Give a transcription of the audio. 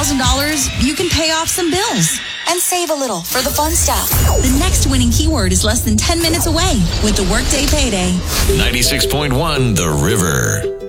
$1,000, you can pay off some bills. And save a little for the fun stuff. The next winning keyword is less than 10 minutes away with the Workday Payday. 96.1 The River.